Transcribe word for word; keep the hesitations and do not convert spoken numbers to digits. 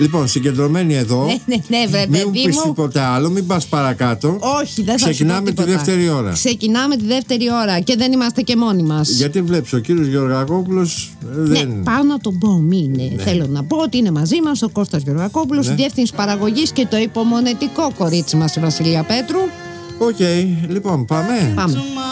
Λοιπόν, συγκεντρωμένοι εδώ. Ναι, ναι, ναι, βρε, μην μου παιδί πεις μου. τίποτα άλλο, μην πας παρακάτω. Όχι, δεν θα Ξεκινάμε σου πω τη δεύτερη ώρα. Ξεκινάμε τη δεύτερη ώρα και δεν είμαστε και μόνοι μας. Γιατί βλέπεις, ο κύριος Γεωργακόπουλος δεν. Ναι, πάω να τον πω, μην ναι. Θέλω να πω ότι είναι μαζί μας ο Κώστας Γεωργακόπουλος, ναι. διεύθυνση παραγωγής και το υπομονετικό κορίτσι μας η Βασιλεία Πέτρου. Οκ, okay, λοιπόν, πάμε. Πάμε.